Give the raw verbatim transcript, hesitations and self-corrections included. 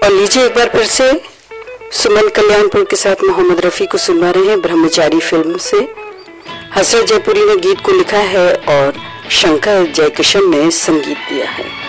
और लीजिए एक बार फिर से सुमन कल्याणपुर के साथ मोहम्मद रफी को सुनवा रहे हैं ब्रह्मचारी फिल्म से। हसरत जयपुरी ने गीत को लिखा है और शंकर जयकिशन ने संगीत दिया है।